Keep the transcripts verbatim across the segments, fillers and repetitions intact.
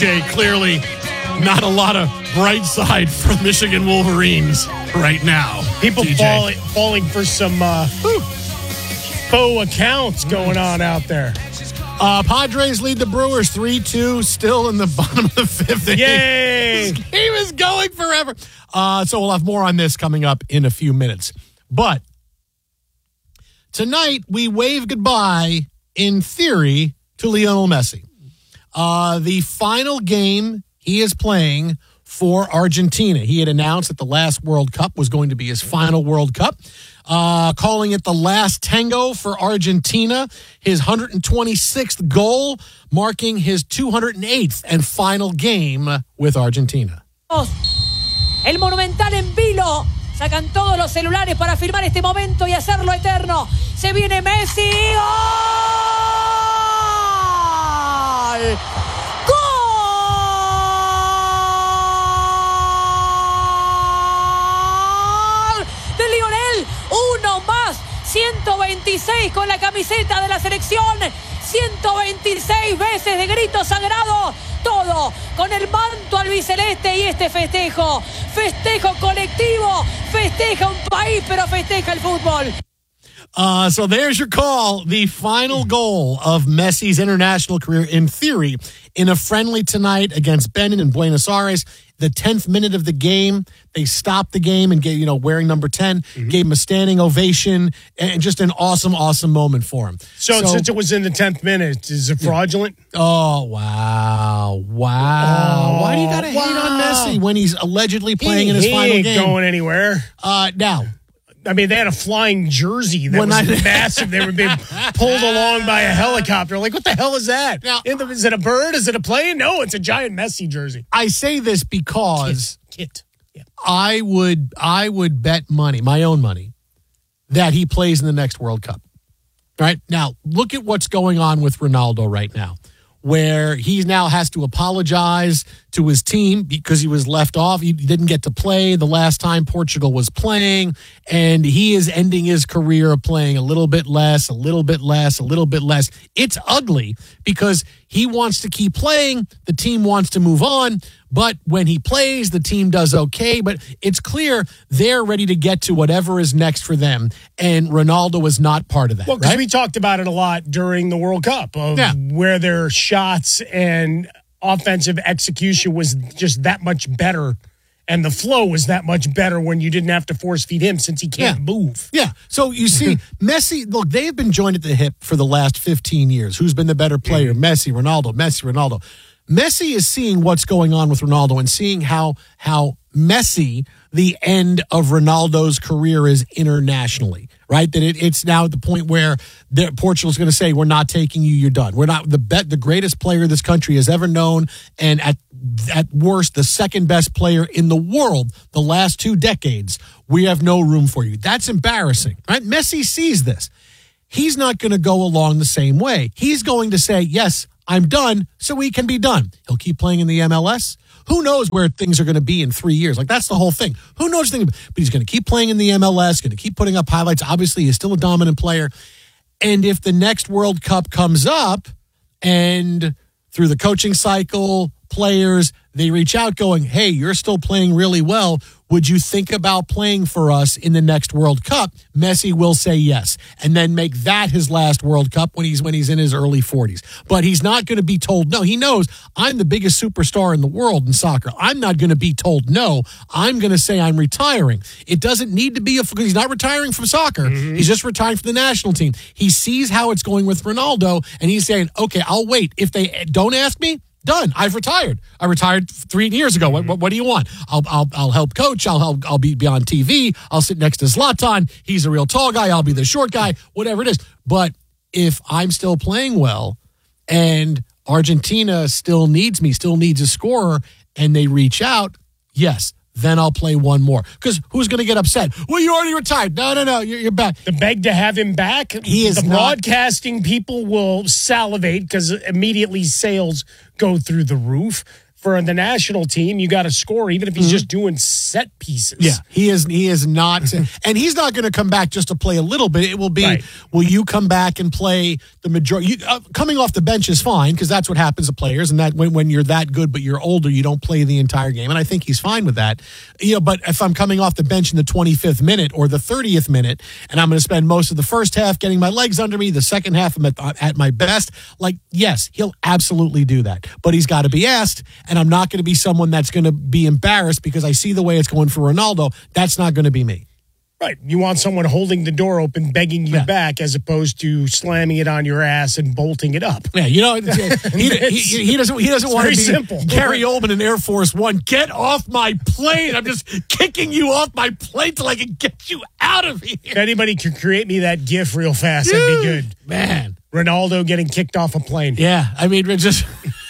Jay, clearly not a lot of bright side for Michigan Wolverines right now. People D J. falling, falling for some uh, faux accounts going on out there. Uh, Padres lead the Brewers three two, still in the bottom of the fifth inning. Yay! This game is going forever. Uh, so we'll have more on this coming up in a few minutes. But tonight, we wave goodbye, in theory, to Lionel Messi. Uh, the final game he is playing for Argentina. He had announced that the last World Cup was going to be his final World Cup, uh, calling it the last tango for Argentina, his one hundred twenty-sixth goal, marking his two hundred eighth and final game with Argentina. El Monumental en vilo. Sacan todos los celulares para filmar este momento y hacerlo eterno. Se viene Messi. ¡Gol! ¡Gol! De Lionel. Uno más. ciento veintiséis con la camiseta de la selección. ciento veintiséis veces de grito sagrado. Todo con el manto albiceleste y este festejo. Festejo colectivo. Festeja un país, pero festeja el fútbol. Uh, so there's your call. The final goal of Messi's international career, in theory, in a friendly tonight against Benin in Buenos Aires. The tenth minute of the game, they stopped the game and gave, you know, wearing number ten, mm-hmm. gave him a standing ovation, and just an awesome, awesome moment for him. So, so since it was in the tenth minute, is it fraudulent? Oh, wow. Wow. Oh, Why do you got to wow. hate on Messi when he's allegedly playing he, in his he final ain't game? going anywhere. Uh, now, I mean, they had a flying jersey that When was I- massive. They were being pulled along by a helicopter. Like, what the hell is that? Now- In the, is it a bird? Is it a plane? No, it's a giant Messi jersey. I say this because Kit. Yeah. I would I would bet money, my own money, that he plays in the next World Cup. Right? Now, look at what's going on with Ronaldo right now, where he now has to apologize to his team because he was left off. He didn't get to play the last time Portugal was playing, and he is ending his career playing a little bit less, a little bit less, a little bit less. It's ugly because he wants to keep playing. The team wants to move on, but when he plays, the team does okay. But it's clear they're ready to get to whatever is next for them, and Ronaldo is not part of that. Well, because right? we talked about it a lot during the World Cup of Yeah. where their shots and offensive execution was just that much better, and the flow was that much better when you didn't have to force feed him since he can't Yeah. move. Yeah. So you see, Messi, look, they've been joined at the hip for the last fifteen years. Who's been the better player? Messi, Ronaldo, Messi, Ronaldo. Messi is seeing what's going on with Ronaldo and seeing how how messy the end of Ronaldo's career is internationally, right? That it, it's now at the point where the, Portugal's going to say, we're not taking you, you're done. We're not the bet, the greatest player this country has ever known, and at at worst, the second best player in the world the last two decades. We have no room for you. That's embarrassing, right? Messi sees this. He's not going to go along the same way. He's going to say, yes, I'm done, so he can be done. He'll keep playing in the M L S. Who knows where things are going to be in three years? Like, that's the whole thing. Who knows things? But he's going to keep playing in the M L S, going to keep putting up highlights. Obviously, he's still a dominant player. And if the next World Cup comes up and through the coaching cycle, players, they reach out going, hey, you're still playing really well. Would you think about playing for us in the next World Cup? Messi will say yes, and then make that his last World Cup when he's when he's in his early forties. But he's not going to be told no. He knows, I'm the biggest superstar in the world in soccer. I'm not going to be told no. I'm going to say I'm retiring. It doesn't need to be a, because he's not retiring from soccer. Mm-hmm. He's just retiring from the national team. He sees how it's going with Ronaldo, and he's saying, okay, I'll wait. If they don't ask me, done. I've retired. I retired three years ago. What, what, what do you want? I'll, I'll, I'll help coach. I'll help. I'll be, be on T V. I'll sit next to Zlatan. He's a real tall guy. I'll be the short guy. Whatever it is. But if I'm still playing well, and Argentina still needs me, still needs a scorer, and they reach out, yes, then I'll play one more. Because who's going to get upset? Well, you already retired. No, no, no, you're, you're back. The beg to have him back, He is the not- broadcasting people will salivate because immediately sales go through the roof. for the national team, you got to score, even if he's Mm-hmm. just doing set pieces. Yeah, he is. He is not, and he's not going to come back just to play a little bit. It will be, Right. will you come back and play the majority? You, uh, coming off the bench is fine because that's what happens to players, and that when, when you're that good but you're older, you don't play the entire game, and I think he's fine with that. You know, but if I'm coming off the bench in the twenty-fifth minute or the thirtieth minute, and I'm going to spend most of the first half getting my legs under me, the second half I'm at, at my best. Like, yes, he'll absolutely do that, but he's got to be asked, and I'm not going to be someone that's going to be embarrassed because I see the way it's going for Ronaldo. That's not going to be me. Right. You want someone holding the door open, begging you Yeah. back, as opposed to slamming it on your ass and bolting it up. Yeah, you know, he, he, he doesn't he doesn't want to very be simple. Gary Oldman in Air Force One. Get off my plane! I'm just kicking you off my plane till I can get you out of here. If anybody could create me that gif real fast, that'd be good. Man. Ronaldo getting kicked off a plane. Yeah, I mean, we're just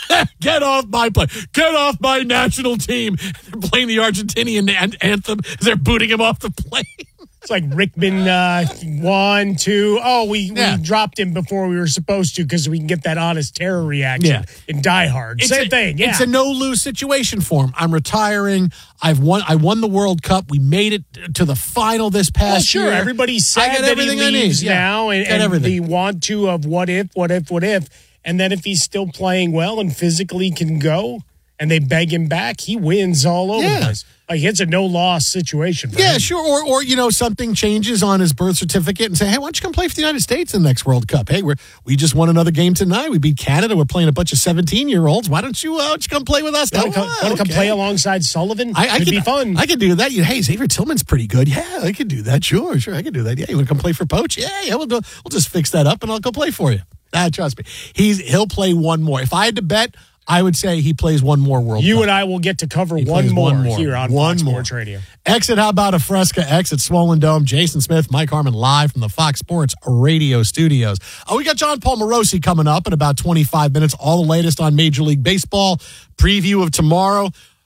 get off my plane. Get off my national team. They're playing the Argentinian an- anthem as they're booting him off the plane. It's like Rickman, uh, one, two. Oh, we, Yeah. we dropped him before we were supposed to because we can get that honest terror reaction Yeah. in Die Hard. It's Same a, thing. Yeah. It's a no-lose situation for him. I'm retiring. I've won. I won the World Cup. We made it to the final this Well, past sure. year. Everybody's I sad got that he everything I need. leaves Yeah. now, and, Got and everything. the want to of what if, what if, what if. And then if he's still playing well and physically can go, and they beg him back, he wins all over Yeah. the place. Like, it's a no-loss situation for Yeah, him. sure. Or, or you know, something changes on his birth certificate and say, hey, why don't you come play for the United States in the next World Cup? Hey, we're, we just won another game tonight. We beat Canada. We're playing a bunch of seventeen-year-olds. Why don't you, uh, why don't you come play with us? Want to come, Oh, wanna come okay. play alongside Sullivan? I, I Could could be fun. I could do that. You, hey, Xavier Tillman's pretty good. Yeah, I could do that. Sure, sure, I could do that. Yeah, you want to come play for Poach? Yeah, yeah, we'll do. We'll just fix that up and I'll go play for you. Ah, trust me, he's he'll play one more. If I had to bet, I would say he plays one more World You Cup. and I will get to cover He one plays more, one more. here on One Fox more. Sports Radio. Exit, how about a Fresca X at Swollen Dome? Jason Smith, Mike Harmon live from the Fox Sports Radio studios. Oh, we got John Paul Morosi coming up in about twenty-five minutes. All the latest on Major League Baseball. Preview of tomorrow.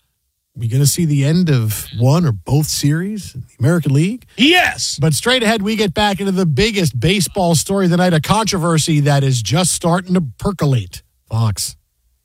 We going to see the end of one or both series in the American League? Yes. But straight ahead, we get back into the biggest baseball story of the night, a controversy that is just starting to percolate. Fox.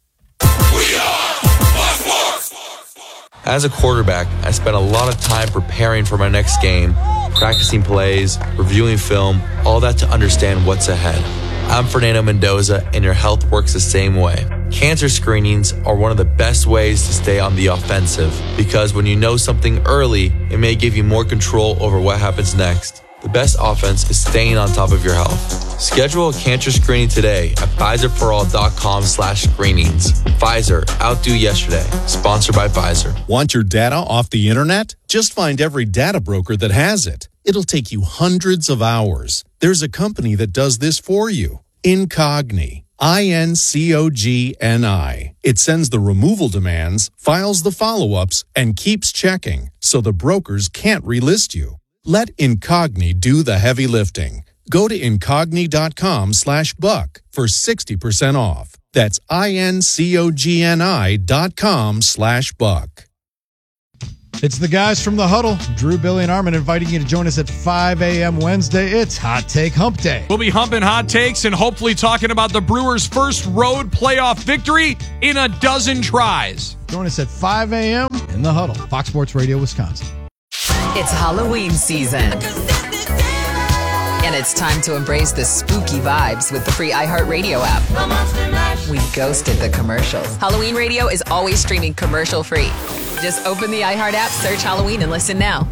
As a quarterback, I spent a lot of time preparing for my next game, practicing plays, reviewing film, all that to understand what's ahead. I'm Fernando Mendoza, and your health works the same way. Cancer screenings are one of the best ways to stay on the offensive because when you know something early, it may give you more control over what happens next. The best offense is staying on top of your health. Schedule a cancer screening today at Pfizerforall.com slash screenings. Pfizer, outdo yesterday. Sponsored by Pfizer. Want your data off the internet? Just find every data broker that has it. It'll take you hundreds of hours. There's a company that does this for you. Incogni. I N C O G N I. It sends the removal demands, files the follow-ups, and keeps checking, so the brokers can't relist you. Let Incogni do the heavy lifting. Go to Incogni.com slash buck for sixty percent off. That's I-N-C-O-G-N-I dot com slash buck. It's the guys from The Huddle, Drew, Billy, and Armin, inviting you to join us at five a.m. Wednesday. It's Hot Take Hump Day. We'll be humping hot takes and hopefully talking about the Brewers' first road playoff victory in a dozen tries. Join us at five a.m. in The Huddle, Fox Sports Radio, Wisconsin. It's Halloween season. And it's time to embrace the spooky vibes with the free iHeartRadio app. We ghosted the commercials. Halloween radio is always streaming commercial free. Just open the iHeart app, search Halloween, and listen now.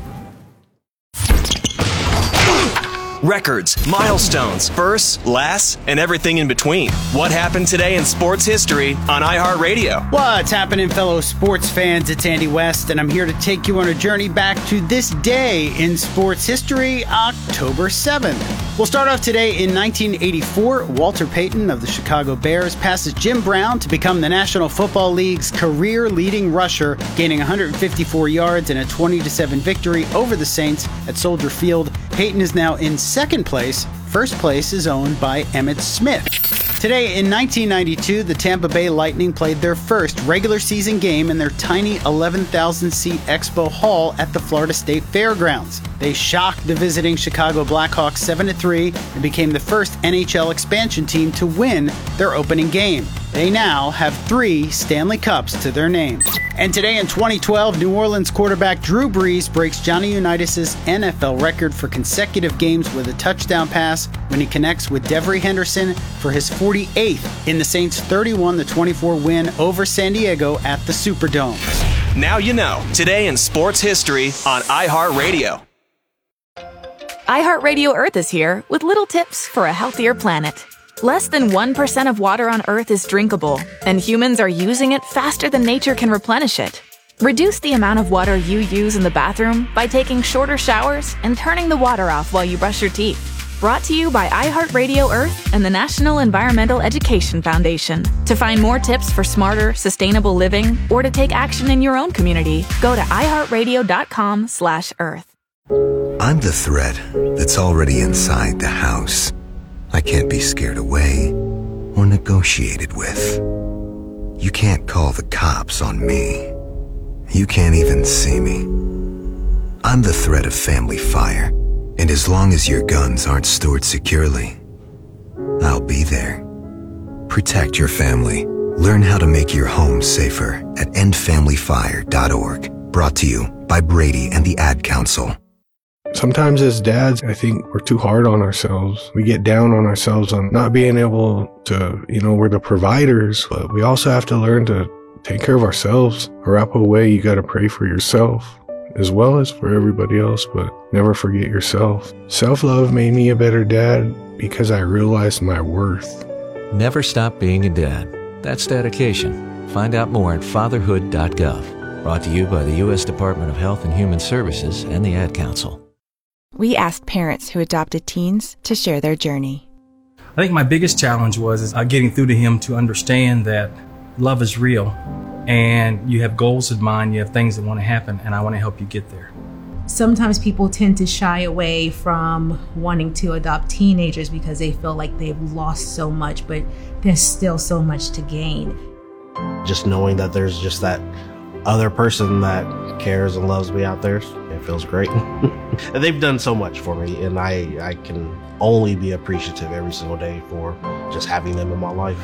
Records, milestones, firsts, lasts, and everything in between. What happened today in sports history on iHeartRadio? What's happening, fellow sports fans? It's Andy West, and I'm here to take you on a journey back to this day in sports history, October seventh. We'll start off today in nineteen eighty-four. Walter Payton of the Chicago Bears passes Jim Brown to become the National Football League's career-leading rusher, gaining one hundred fifty-four yards in a twenty to seven victory over the Saints at Soldier Field. Payton is now in second place. First place is owned by Emmitt Smith. Today in nineteen ninety-two, the Tampa Bay Lightning played their first regular season game in their tiny eleven thousand seat Expo Hall at the Florida State Fairgrounds. They shocked the visiting Chicago Blackhawks seven to three and became the first N H L expansion team to win their opening game. They now have three Stanley Cups to their name. And today in twenty twelve, New Orleans quarterback Drew Brees breaks Johnny Unitas' N F L record for consecutive games with a touchdown pass when he connects with Devery Henderson for his forty-eighth in the Saints' thirty-one to twenty-four win over San Diego at the Superdome. Now you know. Today in sports history on iHeartRadio. iHeartRadio Earth is here with little tips for a healthier planet. Less than one percent of water on Earth is drinkable, and humans are using it faster than nature can replenish it. Reduce the amount of water you use in the bathroom by taking shorter showers and turning the water off while you brush your teeth. Brought to you by iHeartRadio Earth and the National Environmental Education Foundation. To find more tips for smarter, sustainable living, or to take action in your own community, go to iHeartRadio.com slash Earth. I'm the threat that's already inside the house. I can't be scared away or negotiated with. You can't call the cops on me. You can't even see me. I'm the threat of family fire, and as long as your guns aren't stored securely, I'll be there. Protect your family. Learn how to make your home safer at end family fire dot org. Brought to you by Brady and the Ad Council. Sometimes as dads, I think we're too hard on ourselves. We get down on ourselves on not being able to, you know, we're the providers, but we also have to learn to take care of ourselves. Arapahoe way, you got to pray for yourself as well as for everybody else, but never forget yourself. Self-love made me a better dad because I realized my worth. Never stop being a dad. That's dedication. Find out more at fatherhood dot gov. Brought to you by the U S Department of Health and Human Services and the Ad Council. We asked parents who adopted teens to share their journey. I think my biggest challenge was is, uh, getting through to him to understand that love is real and you have goals in mind, you have things that want to happen, and I want to help you get there. Sometimes people tend to shy away from wanting to adopt teenagers because they feel like they've lost so much, but there's still so much to gain. Just knowing that there's just that other person that cares and loves me out there, it feels great. And they've done so much for me, and I, I can only be appreciative every single day for just having them in my life.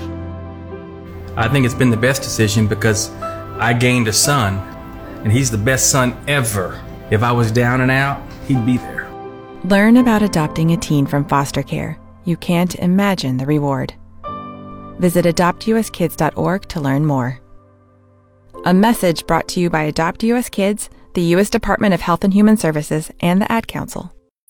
I think it's been the best decision because I gained a son, and he's the best son ever. If I was down and out, he'd be there. Learn about adopting a teen from foster care. You can't imagine the reward. Visit adopt u s kids dot org to learn more. A message brought to you by Adopt U S Kids, the U S Department of Health and Human Services, and the Ad Council.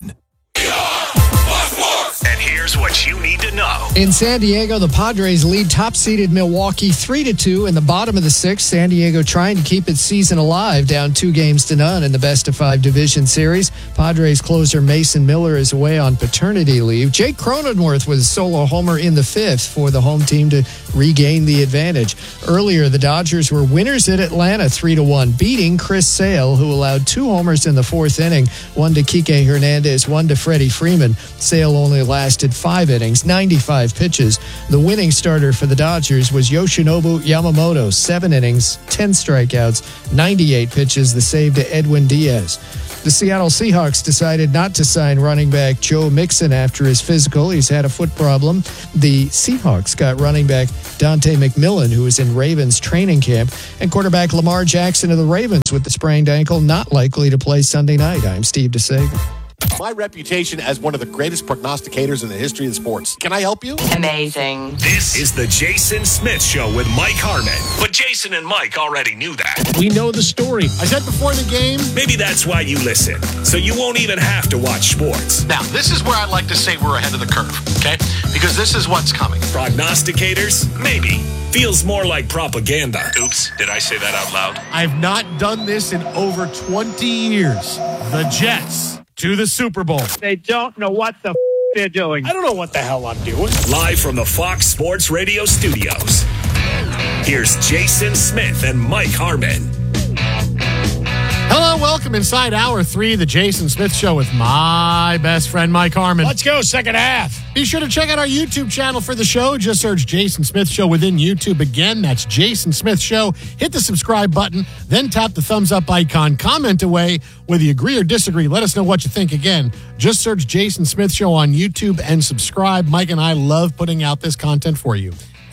And here's what you need to know. In San Diego, the Padres lead top-seeded Milwaukee three to two in the bottom of the sixth. San Diego trying to keep its season alive, down two games to none in the best-of-five division series. Padres closer Mason Miller is away on paternity leave. Jake Cronenworth with a solo homer in the fifth for the home team to regain the advantage. Earlier, the Dodgers were winners at Atlanta three to one, beating Chris Sale, who allowed two homers in the fourth inning, one to Kike Hernandez, one to Freddie Freeman. Sale only lasted five innings, ninety-five pitches. The winning starter for the Dodgers was Yoshinobu Yamamoto, seven innings, ten strikeouts, ninety-eight pitches, the save to Edwin Diaz. The Seattle Seahawks decided not to sign running back Joe Mixon after his physical. He's had a foot problem. The Seahawks got running back Dante McMillan, who was in Ravens training camp, and quarterback Lamar Jackson of the Ravens with the sprained ankle, not likely to play Sunday night. I'm Steve DeSager. My reputation as one of the greatest prognosticators in the history of sports. Can I help you? Amazing. This is the Jason Smith Show with Mike Harmon. But Jason and Mike already knew that. We know the story. I said before the game. Maybe that's why you listen, so you won't even have to watch sports. Now, this is where I like to say we're ahead of the curve, okay? Because this is what's coming. Prognosticators? Maybe. Feels more like propaganda. Oops, did I say that out loud? I've not done this in over twenty years. The Jets to the Super Bowl. They don't know what the f- they're doing. I don't know what the hell I'm doing. Live from the Fox Sports Radio studios, here's Jason Smith and Mike Harmon. Hello, welcome inside hour three of the Jason Smith Show with my best friend, Mike Harmon. Let's go, second half. Be sure to check out our YouTube channel for the show. Just search Jason Smith Show within YouTube. Again, that's Jason Smith Show. Hit the subscribe button, then tap the thumbs up icon. Comment away whether you agree or disagree. Let us know what you think. Again, just search Jason Smith Show on YouTube and subscribe. Mike and I love putting out this content for you.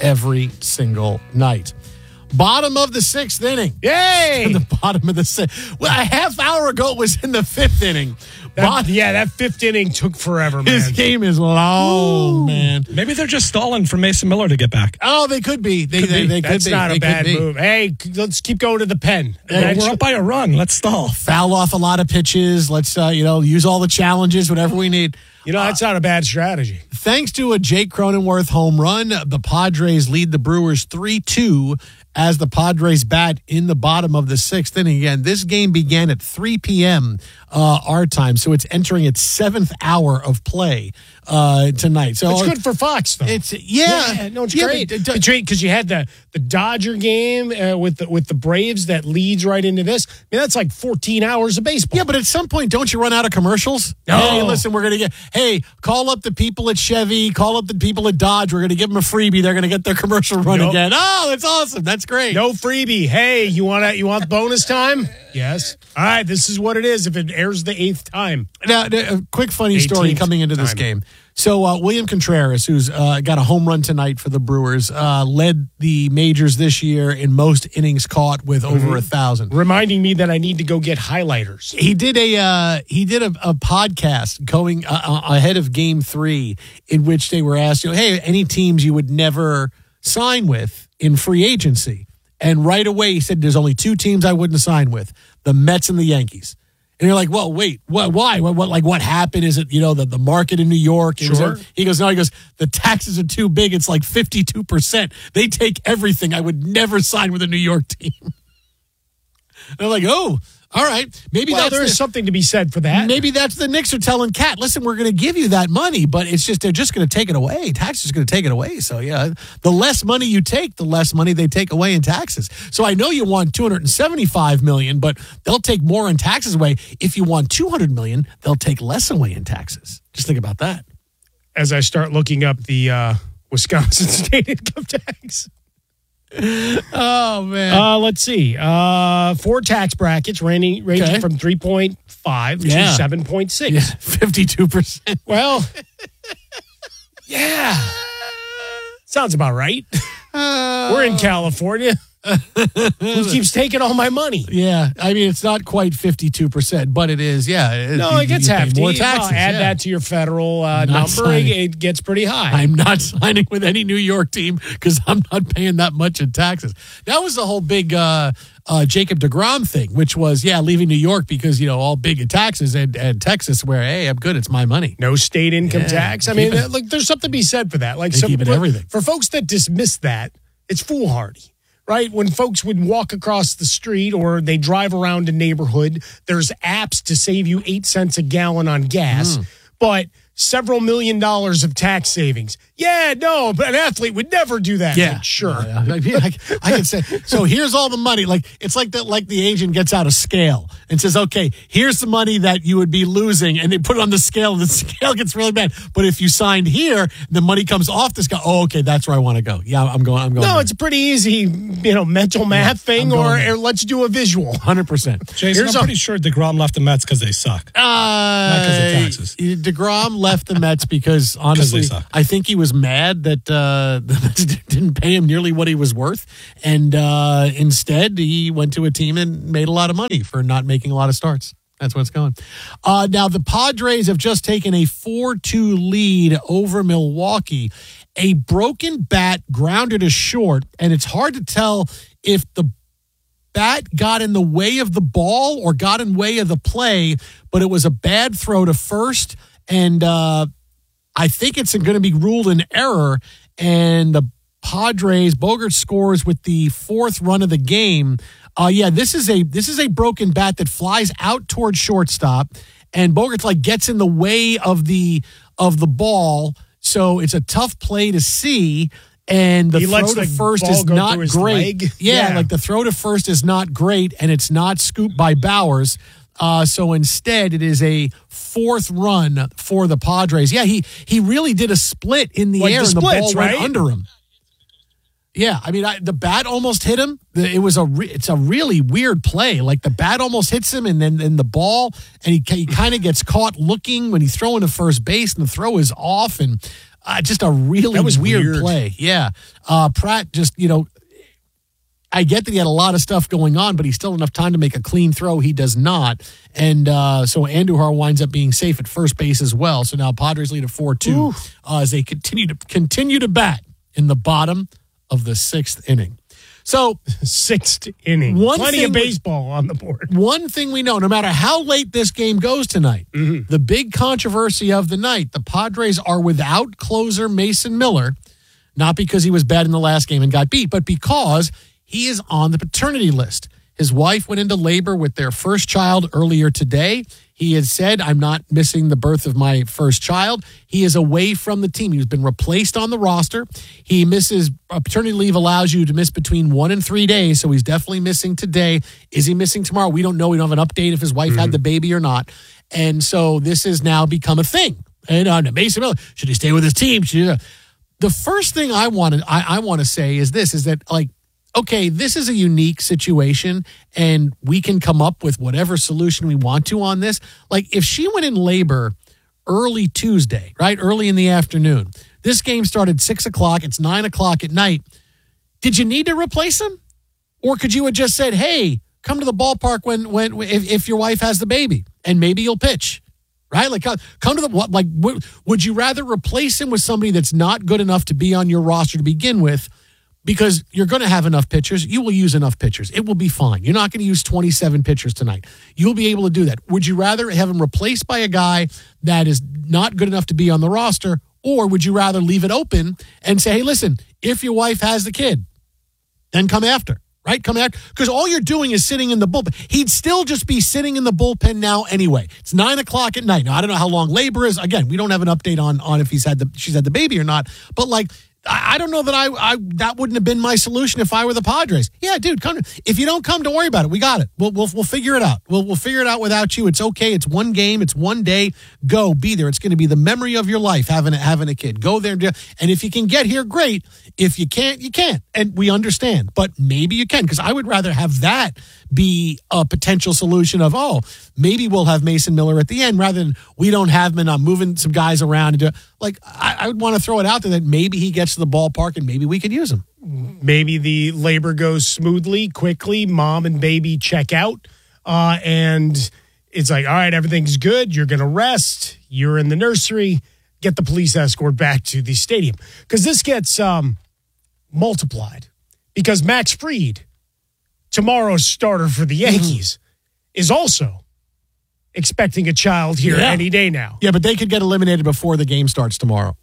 every single night. Bottom of the sixth inning. Yay! In the bottom of the sixth. Well, a half hour ago it was in the fifth inning. That, Bot- yeah, that fifth inning took forever, man. This game is long, Ooh. man. Maybe they're just stalling for Mason Miller to get back. Oh, they could be. They, Could they, be. they That's could be. not They a could bad be. move. Hey, let's keep going to the pen. Well, we're up by a run. Let's stall. Foul off a lot of pitches. Let's, uh, you know, use all the challenges, whatever we need. You know, that's not a bad strategy. Thanks to a Jake Cronenworth home run, the Padres lead the Brewers three two as the Padres bat in the bottom of the sixth inning. Again, this game began at three p.m. Uh, our time, so it's entering its seventh hour of play uh, tonight. So It's good for Fox, though. It's yeah, Yeah, no, it's Yeah, great. but- Because you had the, the Dodger game uh, with the, with the Braves that leads right into this. I mean, that's like fourteen hours of baseball. Yeah, but at some point, don't you run out of commercials? No. Hey, listen, we're going to get, hey, call up the people at Chevy, call up the people at Dodge. We're going to give them a freebie. They're going to get their commercial run Nope. again. Oh, that's awesome. That's great. No freebie. Hey, you want to, you want bonus time? Yes. All right, this is what it is if it airs the eighth time. Now, a quick funny story eighteenth coming into this time. game. So, uh, William Contreras, who's uh, got a home run tonight for the Brewers, uh, led the majors this year in most innings caught with over Mhm. a thousand. Reminding me that I need to go get highlighters. He did a uh, he did a, a podcast going uh, uh, ahead of Game Three, in which they were asked, you know, hey, any teams you would never sign with in free agency, and right away he said, "There's only two teams I wouldn't sign with: the Mets and the Yankees." And you're like, well, wait, what? Why? What? What? Like, what happened? Is it you know the, the market in New York? It was Sure. a- he goes, no. He goes, the taxes are too big. It's like fifty-two percent. They take everything. I would never sign with a New York team. And I'm like, oh, all right. Maybe Well, that's there's the- something to be said for that. Maybe that's the Knicks are telling Cat, listen, we're going to give you that money, but it's just they're just going to take it away. Taxes are going to take it away. So yeah, the less money you take, the less money they take away in taxes. So I know you want two hundred seventy-five million dollars, but they'll take more in taxes away. If you want two hundred million dollars, they'll take less away in taxes. Just think about that. As I start looking up the uh, Wisconsin state income tax. Oh man. Uh, let's see. Uh, four tax brackets ranging, ranging Okay. from three point five Yeah. to seven point six. Yeah, fifty-two percent. Well, yeah. Sounds about right. We're in California. Who keeps taking all my money? Yeah, I mean it's not quite fifty-two percent, but it is. Yeah, No, you- it gets you pay hefty. more Well, taxes. add yeah. that to your federal uh, Not number, signing. it gets pretty high. I'm not signing with any New York team because I'm not paying that much in taxes. That was the whole big uh, uh, Jacob deGrom thing, which was, yeah, leaving New York because, you know, all big in taxes and, and Texas where, hey, I'm good. It's my money. No state income Yeah, tax. I keep mean, it- like, there's something to be said for that. Like, They some, keep it for, everything. for folks that dismiss that, it's foolhardy. Right? When folks would walk across the street or they drive around a neighborhood, there's apps to save you eight cents a gallon on gas, Mm. but several million dollars of tax savings. Yeah, no, but an athlete would never do that. Yeah, Like, sure. Yeah, I, mean, I, I can say so. Here's all the money. Like it's like that. Like the agent gets out a scale and says, "Okay, here's the money that you would be losing," and they put it on the scale, and the scale gets really bad. But if you signed here, the money comes off the scale. Oh, okay, that's where I want to go. Yeah, I'm going. I'm going. No, there. it's a pretty easy, you know, mental math thing, I'm or, going there. or let's do a visual. Hundred percent. Jason, Here's I'm a- pretty sure DeGrom left the Mets because they suck. Uh, Not 'cause of taxes. DeGrom left the Mets because honestly, suck. I think he was mad that uh, the Mets didn't pay him nearly what he was worth, and uh, instead he went to a team and made a lot of money for not making a lot of starts. That's what's going. Uh, now the Padres have just taken a four two lead over Milwaukee. A broken bat grounded to short, and it's hard to tell if the bat got in the way of the ball or got in way of the play, but it was a bad throw to first, and uh, I think it's going to be ruled an error, and the Padres, Bogart scores with the fourth run of the game. Uh, yeah, this is a this is a broken bat that flies out towards shortstop, and Bogart's like gets in the way of the of the ball, so it's a tough play to see. And the He throw lets to the first ball is go not through his great. leg? Yeah, Yeah. like the throw to first is not great, and it's not scooped by Bowers. Uh, so instead, it is a fourth run for the Padres. Yeah, he he really did a split in the Like air, the and the splits, ball went right? under him. Yeah, I mean, I, the bat almost hit him. The- It was a re, it's a really weird play. Like the bat almost hits him, and then and the ball, and he he kind of gets caught looking when he's throwing to first base, and the throw is off, and Uh, just a really That was weird, weird. play. Yeah. Uh, Pratt just, you know, I get that he had a lot of stuff going on, but he's still enough time to make a clean throw. He does not. And uh, so Andujar winds up being safe at first base as well. So now Padres lead at four two uh, as they continue to continue to bat in the bottom of the sixth inning. So sixth inning. One Plenty thing of we- baseball on the board. One thing we know, no matter how late this game goes tonight, Mm-hmm. the big controversy of the night, the Padres are without closer Mason Miller, not because he was bad in the last game and got beat, but because he is on the paternity list. His wife went into labor with their first child earlier today. He has said, I'm not missing the birth of my first child. He is away from the team. He's been replaced on the roster. He misses, uh, paternity leave allows you to miss between one and three days, so he's definitely missing today. Is he missing tomorrow? We don't know. We don't have an update if his wife had the baby or not. And so this has now become a thing. And uh, Mason Miller, should he stay with his team? Should he, the first thing I want to I, I want to say is this, is that, like, okay, this is a unique situation and we can come up with whatever solution we want to on this. Like, if she went in labor early Tuesday, right, early in the afternoon, this game started six o'clock, it's nine o'clock at night, did you need to replace him? Or could you have just said, hey, come to the ballpark when, when if, if your wife has the baby and maybe you'll pitch? Right? Like, uh, come to the, what, like, would, would you rather replace him with somebody that's not good enough to be on your roster to begin with? Because you're going to have enough pitchers. You will use enough pitchers. It will be fine. You're not going to use twenty-seven pitchers tonight. You'll be able to do that. Would you rather have him replaced by a guy that is not good enough to be on the roster? Or would you rather leave it open and say, hey, listen, if your wife has the kid, then come after. Right? Come after. Because all you're doing is sitting in the bullpen. He'd still just be sitting in the bullpen now anyway. It's nine o'clock at night. Now, I don't know how long labor is. Again, we don't have an update on, on if he's had the she's had the baby or not. But, like, I don't know that I, I that wouldn't have been my solution if I were the Padres. Yeah, dude, come. If you don't come, don't worry about it. We got it. We'll we'll, we'll figure it out. We'll we'll figure it out without you. It's okay. It's one game. It's one day. Go, be there. It's going to be the memory of your life having a, having a kid. Go there and do. And if you can get here, great. If you can't, you can't. And we understand. But maybe you can, because I would rather have that be a potential solution of, oh, maybe we'll have Mason Miller at the end rather than we don't have him and I'm moving some guys around. And do, like, I, I would want to throw it out there that maybe he gets to the ballpark and maybe we could use him. Maybe the labor goes smoothly, quickly. Mom and baby check out. Uh, and it's like, all right, everything's good. You're going to rest. You're in the nursery. Get the police escort back to the stadium. Because this gets um, multiplied. Because Max Fried, tomorrow's starter for the Yankees, mm-hmm. is also expecting a child here yeah. any day now. Yeah, but they could get eliminated before the game starts tomorrow.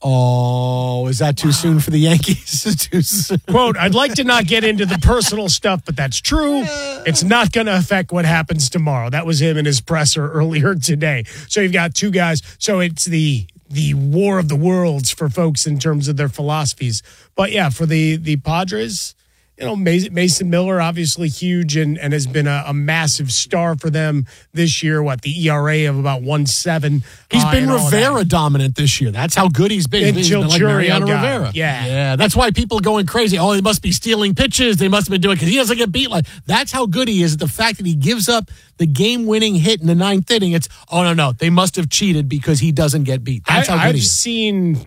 Oh, is that too wow. soon for the Yankees? Too soon. Quote, I'd like to not get into the personal stuff, but that's true. It's not going to affect what happens tomorrow. That was him in his presser earlier today. So you've got two guys. So it's the the war of the worlds for folks in terms of their philosophies. But yeah, for the, the Padres, you know, Mason Miller, obviously huge and, and has been a, a massive star for them this year. What, the E R A of about one point seven. He's uh, been Rivera dominant this year. That's how good he's been. He's been like Mariano Rivera. Yeah. Yeah. That's why people are going crazy. Oh, they must be stealing pitches. They must have been doing it because he doesn't get beat. Like, that's how good he is. The fact that he gives up the game-winning hit in the ninth inning, it's, oh, no, no. They must have cheated because he doesn't get beat. That's I, how good I've he is. seen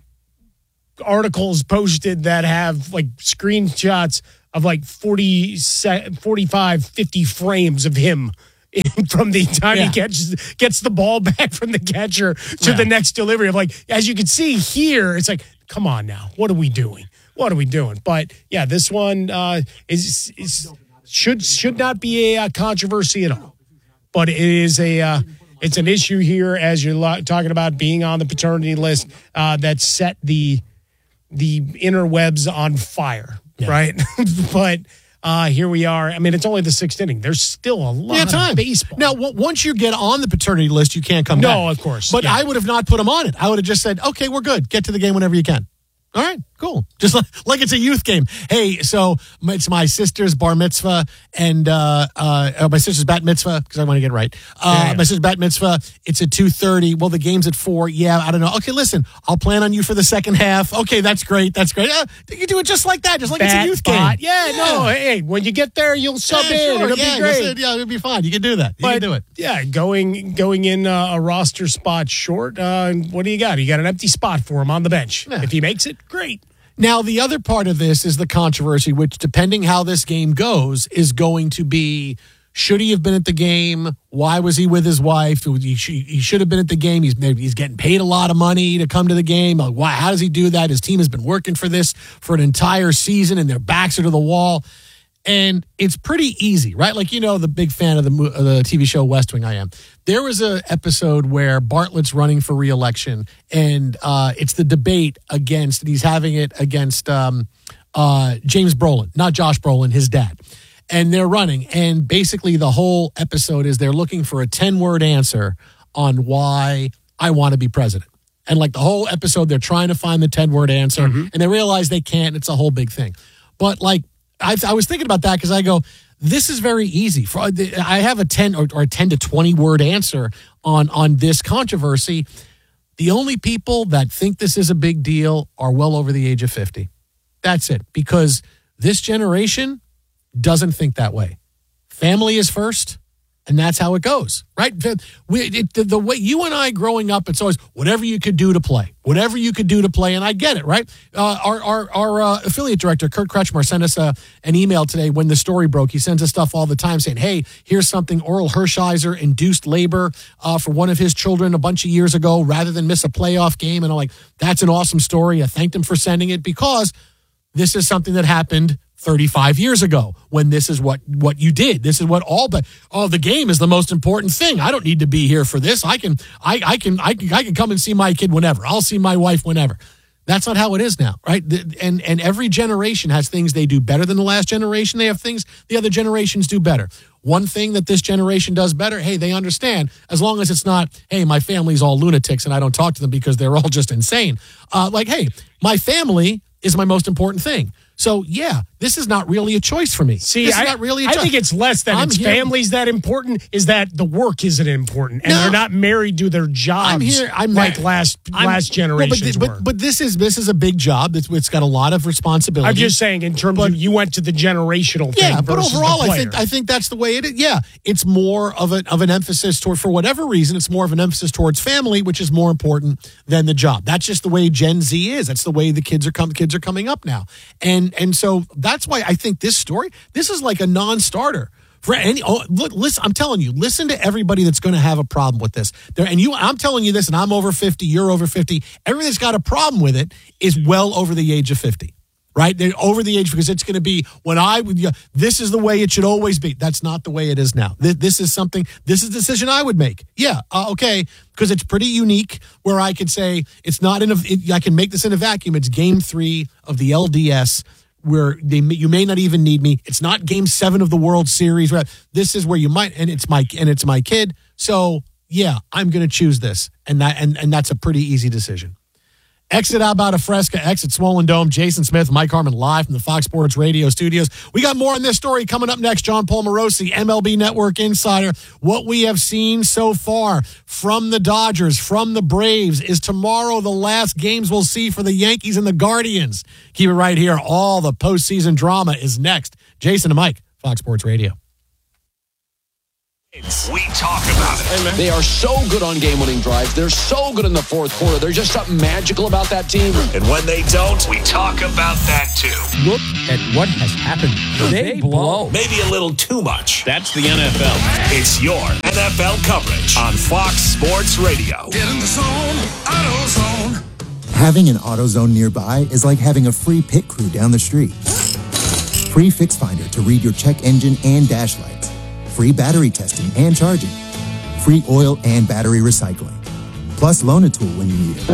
articles posted that have like screenshots of like forty, forty-five, fifty frames of him from the time yeah. he gets gets the ball back from the catcher to yeah. the next delivery. Of like, as you can see here, it's like, come on now, what are we doing? What are we doing? But yeah, this one uh, is, is should should not be a, a controversy at all. But it is a uh, it's an issue here as you're lo- talking about being on the paternity list uh, that set the the interwebs on fire. Yeah. Right. But uh, here we are. I mean, it's only the sixth inning. There's still a lot yeah, time. of baseball. Now, w- once you get on the paternity list, you can't come no, back. No, of course. But yeah. I would have not put him on it. I would have just said, okay, we're good. Get to the game whenever you can. All right. Cool. Just like, like it's a youth game. Hey, so it's my sister's bar mitzvah and uh, uh, my sister's bat mitzvah, because I want to get it right. Uh, Yeah, yeah. My sister's bat mitzvah, it's at two thirty. Well, the game's at four. Yeah, I don't know. Okay, listen, I'll plan on you for the second half. Okay, that's great. That's great. Uh, you can do it just like that, just like it's a Bat, youth bot. game. Yeah, no, hey, when you get there, you'll sub Yeah, in. sure. It'll yeah, be great. you'll say, yeah, it'll be fine. You can do that. You But, can do it. Yeah, going going in uh, a roster spot short. Uh, what do you got? You got an empty spot for him on the bench. If he makes it, great. Now, the other part of this is the controversy, which, depending how this game goes, is going to be, should he have been at the game? Why was he with his wife? He, sh- he should have been at the game. He's he's getting paid a lot of money to come to the game. Like, why? How does he do that? His team has been working for this for an entire season, and their backs are to the wall. And it's pretty easy, right? Like, you know, the big fan of the mo- of the T V show West Wing I am. There was an episode where Bartlett's running for re-election, and uh, it's the debate against, and he's having it against um, uh, James Brolin, not Josh Brolin, his dad. And they're running, and basically the whole episode is they're looking for a ten-word answer on why I want to be president. And like the whole episode, they're trying to find the ten-word answer, and they realize they can't. It's a whole big thing. But like, I, I was thinking about that because I go, this is very easy. For I have a ten or, or a ten to twenty word answer on on this controversy. The only people that think this is a big deal are well over the age of fifty. That's it. Because this generation doesn't think that way. Family is first, and that's how it goes, right? We, it, the, the way you and I growing up, it's always whatever you could do to play, whatever you could do to play, and I get it, right? Uh, our our, our uh, affiliate director, Kurt Kretschmer, sent us a, an email today when the story broke. He sends us stuff all the time saying, hey, here's something. Oral Hershiser induced labor uh, for one of his children a bunch of years ago rather than miss a playoff game. And I'm like, that's an awesome story. I thanked him for sending it because this is something that happened thirty-five years ago when this is what, what you did. This is what all but oh, the game is the most important thing. I don't need to be here for this. I can, I, I can, I can, I can come and see my kid whenever. I'll see my wife whenever. That's not how it is now, right? And, and every generation has things they do better than the last generation. They have things the other generations do better. One thing that this generation does better, hey, they understand, as long as it's not, hey, my family's all lunatics and I don't talk to them because they're all just insane. Uh, like, hey, my family is my most important thing. So, yeah, this is not really a choice for me. See, this is I, not really a I choice. think it's less that I'm it's here- families that important, is that the work isn't important. And No. they're not married to their jobs I'm here. I'm like not- last I'm- last well, generations but, were. but, but this is this is a big job. It's, it's got a lot of responsibility. I'm just saying, in terms of you went to the generational thing Yeah, but versus overall, the I player. think I think that's the way it is. Yeah, it's more of an of an emphasis toward, for whatever reason, it's more of an emphasis towards family, which is more important than the job. That's just the way Gen Z is. That's the way the kids are come kids are coming up now, and and so that's why I think this story, this is like a non-starter. For any, oh, look, listen, I'm telling you, listen to everybody that's going to have a problem with this. There, and you, I'm telling you this, and I'm over fifty, you're over fifty. Everybody that's got a problem with it is well over the age of fifty, right? They're over the age because it's going to be when I would, yeah, this is the way it should always be. That's not the way it is now. This, this is something, this is a decision I would make. Yeah, uh, okay, because it's pretty unique where I could say it's not in a, it, I can make this in a vacuum. It's game three of the L D S. Where they you may not even need me. It's not game seven of the World Series. Right? This is where you might, and it's my and it's my kid. So yeah, I'm going to choose this, and that and and that's a pretty easy decision. Exit out about a Fresca, exit Swollen Dome. Jason Smith, Mike Harmon, live from the Fox Sports Radio studios. We got more on this story coming up next. John Paul Morosi, M L B Network insider. What we have seen so far from the Dodgers, from the Braves, is tomorrow the last games we'll see for the Yankees and the Guardians. Keep it right here. All the postseason drama is next. Jason and Mike, Fox Sports Radio. We talk about it. They are so good on game-winning drives. They're so good in the fourth quarter. There's just something magical about that team. And when they don't, we talk about that too. Look at what has happened. They blow. Maybe a little too much. That's the N F L. It's your N F L coverage on Fox Sports Radio. Get in the zone, AutoZone. Having an AutoZone nearby is like having a free pit crew down the street. Free Fix Finder to read your check engine and dash lights. Free battery testing and charging. Free oil and battery recycling. Plus loan a tool when you need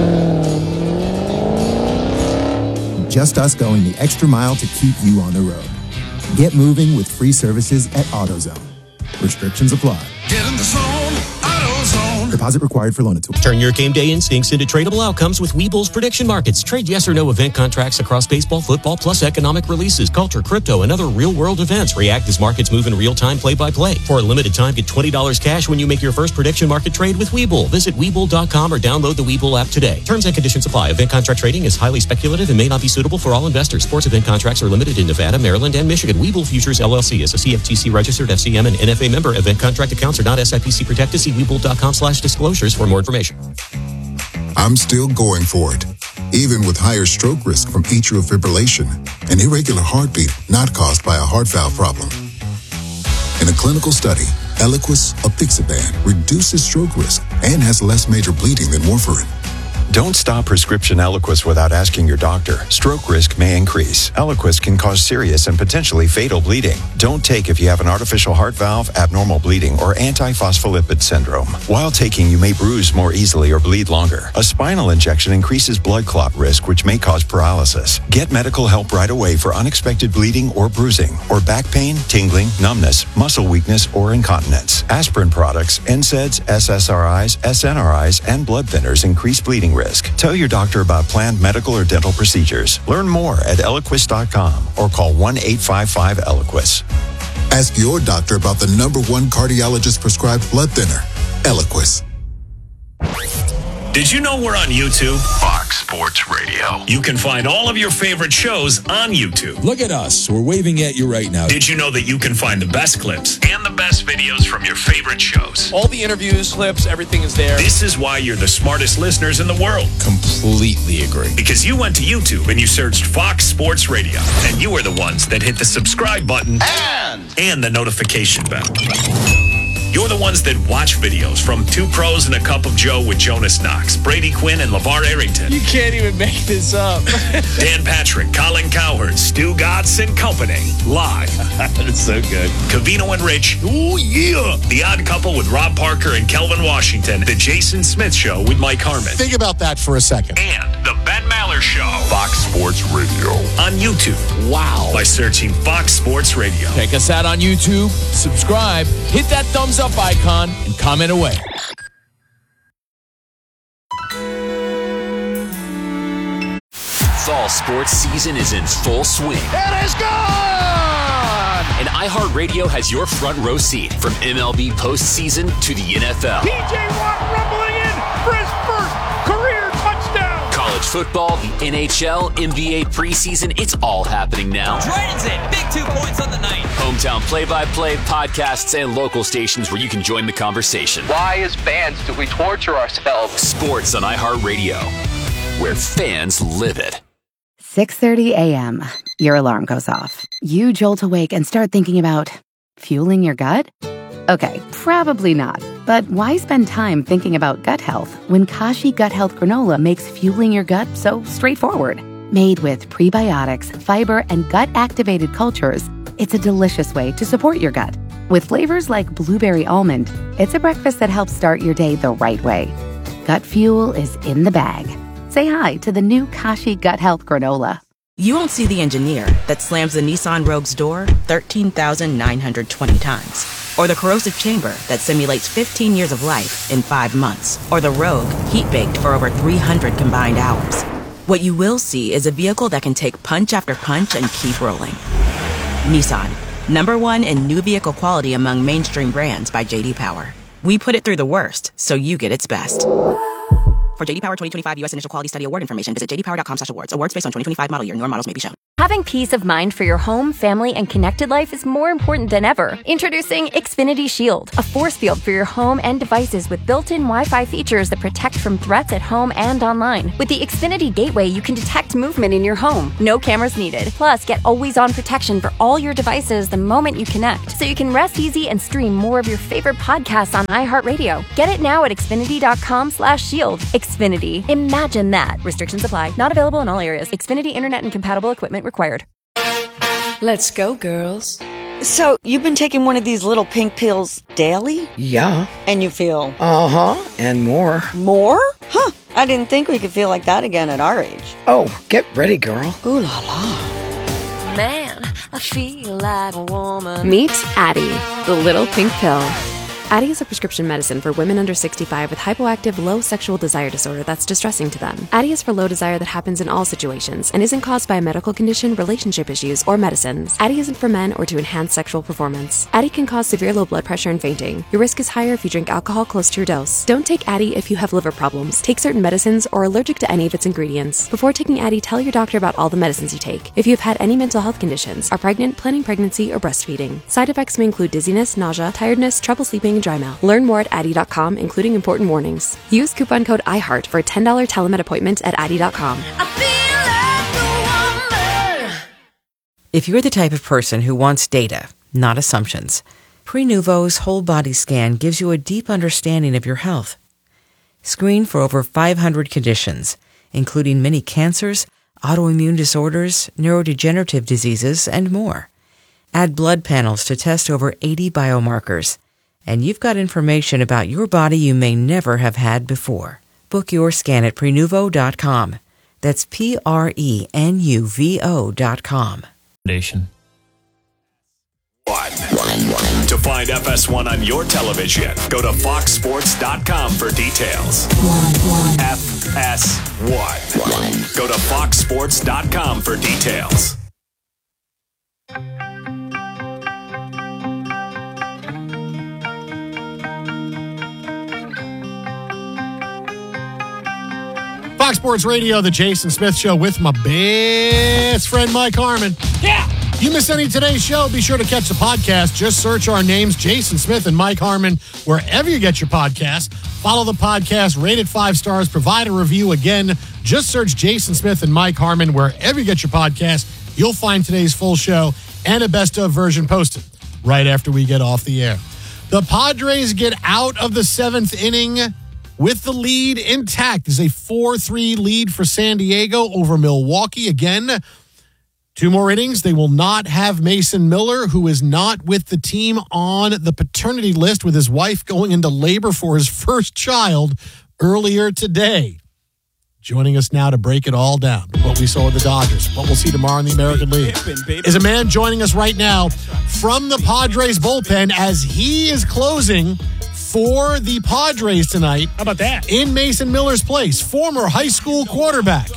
it. Just us going the extra mile to keep you on the road. Get moving with free services at AutoZone. Restrictions apply. Get in the zone, AutoZone. Deposit required for Lonatul. Turn your game day instincts into tradable outcomes with Webull's prediction markets. Trade yes or no event contracts across baseball, football, plus economic releases, culture, crypto, and other real-world events. React as markets move in real time, play-by-play. For a limited time, get twenty dollars cash when you make your first prediction market trade with Webull. Visit Webull dot com or download the Webull app today. Terms and conditions apply. Event contract trading is highly speculative and may not be suitable for all investors. Sports event contracts are limited in Nevada, Maryland, and Michigan. Webull Futures, L L C is a C F T C registered F C M and N F A member. Event contract accounts are not S I P C protected. See Webull dot com slash disclosures for more information. I'm still going for it, even with higher stroke risk from atrial fibrillation, an irregular heartbeat not caused by a heart valve problem. In a clinical study, Eliquis apixaban reduces stroke risk and has less major bleeding than warfarin. Don't stop prescription Eliquis without asking your doctor. Stroke risk may increase. Eliquis can cause serious and potentially fatal bleeding. Don't take if you have an artificial heart valve, abnormal bleeding, or antiphospholipid syndrome. While taking, you may bruise more easily or bleed longer. A spinal injection increases blood clot risk, which may cause paralysis. Get medical help right away for unexpected bleeding or bruising, or back pain, tingling, numbness, muscle weakness, or incontinence. Aspirin products, N SAIDs, S S R Is, S N R Is, and blood thinners increase bleeding risk. Tell your doctor about planned medical or dental procedures. Learn more at Eliquis dot com or call one eight five five Eliquis. Ask your doctor about the number one cardiologist prescribed blood thinner, Eliquis. Did you know we're on YouTube? Fox Sports Radio. You can find all of your favorite shows on YouTube. Look at us. We're waving at you right now. Did you know that you can find the best clips and the best videos from your favorite shows? All the interviews, clips, everything is there. This is why you're the smartest listeners in the world. Completely agree. Because you went to YouTube and you searched Fox Sports Radio. And you are the ones that hit the subscribe button and, and the notification bell. You're the ones that watch videos from Two Pros and a Cup of Joe with Jonas Knox, Brady Quinn, and LeVar Arrington. You can't even make this up. Dan Patrick, Colin Cowherd, Stu Gatz and Company. Live. That's so good. Covino and Rich. Oh, yeah. The Odd Couple with Rob Parker and Kelvin Washington. The Jason Smith Show with Mike Harmon. Think about that for a second. And The Ben Maller Show. Fox Sports Radio. On YouTube. Wow. By searching Fox Sports Radio. Check us out on YouTube. Subscribe. Hit that thumbs up icon and comment away. Fall sports season is in full swing. It is gone! And iHeartRadio has your front row seat from M L B postseason to the N F L. T J Watt rumbling in for his first career touchdown. College football, the N H L, N B A preseason, it's all happening now. Transit, big two points on the night. Hometown play-by-play, podcasts, and local stations where you can join the conversation. Why, as fans, do we torture ourselves? Sports on iHeartRadio, where fans live it. six thirty a.m. Your alarm goes off. You jolt awake and start thinking about fueling your gut? Okay, probably not. But why spend time thinking about gut health when Kashi Gut Health Granola makes fueling your gut so straightforward? Made with prebiotics, fiber, and gut-activated cultures, it's a delicious way to support your gut. With flavors like blueberry almond, it's a breakfast that helps start your day the right way. Gut fuel is in the bag. Say hi to the new Kashi Gut Health Granola. You won't see the engineer that slams the Nissan Rogue's door thirteen thousand nine hundred twenty times. Or the corrosive chamber that simulates fifteen years of life in five months. Or the Rogue heat-baked for over three hundred combined hours. What you will see is a vehicle that can take punch after punch and keep rolling. Nissan, number one in new vehicle quality among mainstream brands by J D Power. We put it through the worst, so you get its best. For J D Power twenty twenty-five U S Initial Quality Study Award information, visit j d power dot com slash awards. Awards based on twenty twenty-five model year. Newer models may be shown. Having peace of mind for your home, family, and connected life is more important than ever. Introducing Xfinity Shield, a force field for your home and devices with built-in Wi-Fi features that protect from threats at home and online. With the Xfinity Gateway, you can detect movement in your home. No cameras needed. Plus, get always-on protection for all your devices the moment you connect, so you can rest easy and stream more of your favorite podcasts on iHeartRadio. Get it now at xfinity dot com slash shield. Xfinity. Imagine that. Restrictions apply. Not available in all areas. Xfinity Internet and compatible equipment required. Let's go, girls. So, you've been taking one of these little pink pills daily? Yeah. And you feel? Uh-huh. And more. More? Huh. I didn't think we could feel like that again at our age. Oh, get ready, girl. Ooh la la. Man, I feel like a woman. Meet Addie, the little pink pill. Addyi is a prescription medicine for women under sixty-five with hypoactive low sexual desire disorder that's distressing to them. Addyi is for low desire that happens in all situations and isn't caused by a medical condition, relationship issues, or medicines. Addyi isn't for men or to enhance sexual performance. Addyi can cause severe low blood pressure and fainting. Your risk is higher if you drink alcohol close to your dose. Don't take Addyi if you have liver problems, take certain medicines, or are allergic to any of its ingredients. Before taking Addyi, tell your doctor about all the medicines you take. If you've had any mental health conditions, are pregnant, planning pregnancy, or breastfeeding. Side effects may include dizziness, nausea, tiredness, trouble sleeping, and dry mouth. Learn more at Addyi dot com, including important warnings. Use coupon code iHeart for a ten dollars telemed appointment at Addyi dot com. If you're the type of person who wants data, not assumptions, Prenuvo's whole body scan gives you a deep understanding of your health. Screen for over five hundred conditions, including many cancers, autoimmune disorders, neurodegenerative diseases, and more. Add blood panels to test over eighty biomarkers, and you've got information about your body you may never have had before. Book your scan at Prenuvo dot com. That's P R E N U V O dot com. One. To find F S one on your television, go to fox sports dot com for details. F S one. Go to fox sports dot com for details. Fox Sports Radio, the Jason Smith Show with my best friend Mike Harmon. Yeah! You miss any of today's show, be sure to catch the podcast. Just search our names, Jason Smith and Mike Harmon, wherever you get your podcast. Follow the podcast, rate it five stars, provide a review. Again, just search Jason Smith and Mike Harmon wherever you get your podcast. You'll find today's full show and a best-of version posted right after we get off the air. The Padres get out of the seventh inning with the lead intact. There's a four three lead for San Diego over Milwaukee. Again, two more innings. They will not have Mason Miller, who is not with the team on the paternity list with his wife going into labor for his first child earlier today. Joining us now to break it all down, what we saw with the Dodgers, what we'll see tomorrow in the American League, is a man joining us right now from the Padres bullpen as he is closing for the Padres tonight. How about that? In Mason Miller's place, former high school quarterback,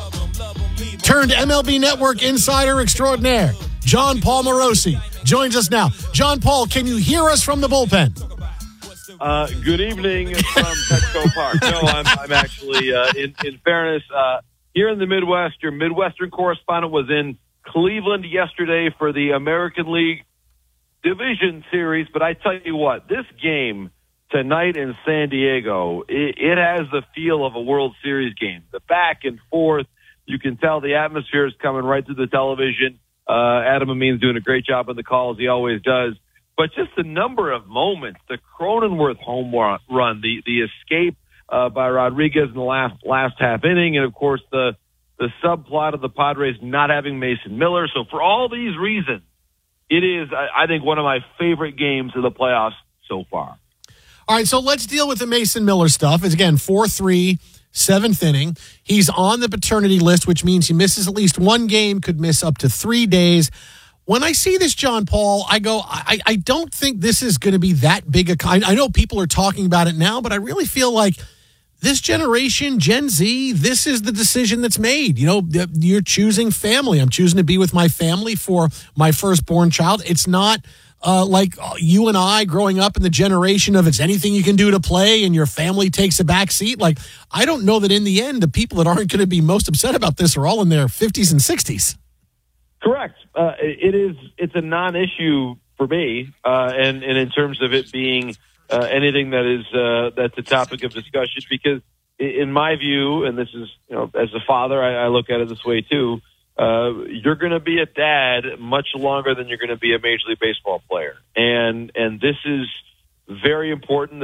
turned M L B Network insider extraordinaire, John Paul Morosi, joins us now. John Paul, can you hear us from the bullpen? Uh, good evening from Petco Park. No, I'm, I'm actually, uh, in, in fairness, uh, here in the Midwest. Your Midwestern correspondent was in Cleveland yesterday for the American League Division Series. But I tell you what, this game tonight in San Diego, it, it has the feel of a World Series game. The back and forth, you can tell the atmosphere is coming right through the television. Uh, Adam Amin's doing a great job on the calls. He always does. But just the number of moments, the Cronenworth home run, the, the escape uh, by Rodriguez in the last last half inning, and, of course, the, the subplot of the Padres not having Mason Miller. So for all these reasons, it is, I, I think, one of my favorite games of the playoffs so far. All right, so let's deal with the Mason Miller stuff. It's, again, four three, seventh inning. He's on the paternity list, which means he misses at least one game, could miss up to three days. When I see this, John Paul, I go, I, I don't think this is going to be that big a kind. I know people are talking about it now, but I really feel like this generation, Gen Z, this is the decision that's made. You know, you're choosing family. I'm choosing to be with my family for my firstborn child. It's not uh, like you and I growing up in the generation of it's anything you can do to play and your family takes a back seat. Like, I don't know that in the end, the people that aren't going to be most upset about this are all in their fifties and sixties. Correct. Uh, it is. It's a non-issue for me, uh, and and in terms of it being uh, anything that is uh, that's a topic of discussion, because in my view, and this is, you know, as a father, I, I look at it this way too. Uh, you're going to be a dad much longer than you're going to be a Major League Baseball player, and and this is very important.